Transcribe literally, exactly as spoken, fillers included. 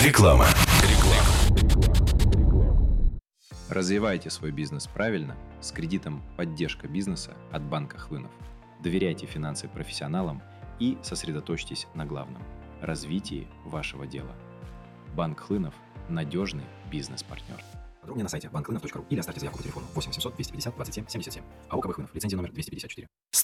Реклама. Развивайте свой бизнес правильно с кредитом «Поддержка бизнеса» от банка Хлынов. Доверяйте финансы профессионалам и сосредоточьтесь на главном – развитии вашего дела. Банк Хлынов – надежный бизнес-партнер. Подробнее на сайте банк хлынов точка ру или оставьте заявку по телефону восемь восемьсот двести пятьдесят двадцать семь семьдесят семь. АО КБ Хлынов. Лицензия номер двести пятьдесят четыре.